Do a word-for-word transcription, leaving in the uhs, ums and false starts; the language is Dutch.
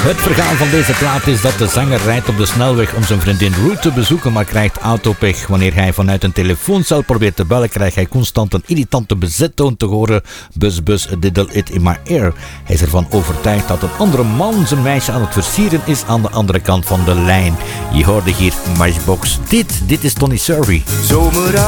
Het verhaal van deze plaat is dat de zanger rijdt op de snelweg om zijn vriendin Ruth te bezoeken, maar krijgt autopech. Wanneer hij vanuit een telefooncel probeert te bellen, krijgt hij constant een irritante bezettoon te horen. Bus, bus, diddle it in my ear. Hij is ervan overtuigd dat een andere man zijn meisje aan het versieren is aan de andere kant van de lijn. Je hoorde hier Matchbox. Dit, dit is Tony Survey. Zomer